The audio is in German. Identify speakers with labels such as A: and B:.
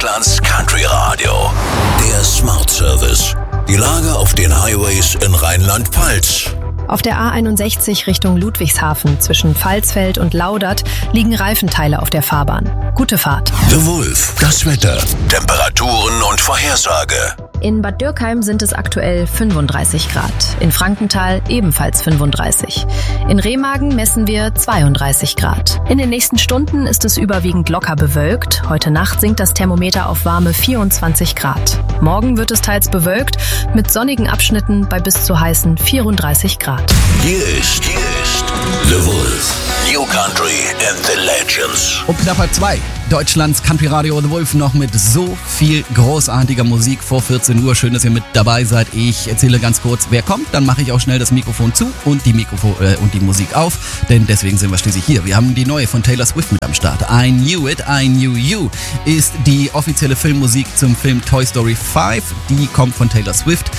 A: Deutschlands Country Radio. Der Smart Service. Die Lage auf den Highways in Rheinland-Pfalz.
B: Auf der A61 Richtung Ludwigshafen zwischen Pfalzfeld und Laudert liegen Reifenteile auf der Fahrbahn. Gute Fahrt.
A: The Wolf. Das Wetter. Temperaturen und Vorhersage.
B: In Bad Dürkheim sind es aktuell 35 Grad. In Frankenthal ebenfalls 35. In Remagen messen wir 32 Grad. In den nächsten Stunden ist es überwiegend locker bewölkt. Heute Nacht sinkt das Thermometer auf warme 24 Grad. Morgen wird es teils bewölkt, mit sonnigen Abschnitten bei bis zu heißen 34 Grad.
A: Hier ist The Wolf. New Country and the Legends.
C: Um knapp 2. Deutschlands Country Radio The Wolf noch mit so viel großartiger Musik vor 14 Uhr. Schön, dass ihr mit dabei seid. Ich erzähle ganz kurz, wer kommt. Dann mache ich auch schnell das Mikrofon zu und die Musik auf. Denn deswegen sind wir schließlich hier. Wir haben die neue von Taylor Swift mit am Start. I Knew It, I Knew You ist die offizielle Filmmusik zum Film Toy Story 5. Die kommt von Taylor Swift.